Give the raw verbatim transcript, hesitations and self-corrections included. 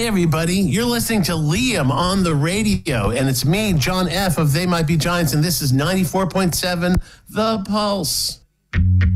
Hey, everybody. You're listening to Liam on the radio, and it's me, John F. of They Might Be Giants, and this is ninety-four point seven The Pulse.